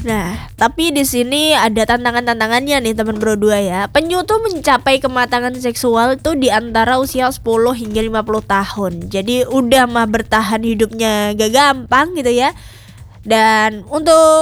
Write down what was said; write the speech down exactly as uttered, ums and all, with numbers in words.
Nah, tapi di sini ada tantangan-tantangannya nih teman bro dua ya. Penyu tuh mencapai kematangan seksual tuh di antara usia sepuluh hingga lima puluh tahun. Jadi udah mah bertahan hidupnya gak gampang gitu ya. Dan untuk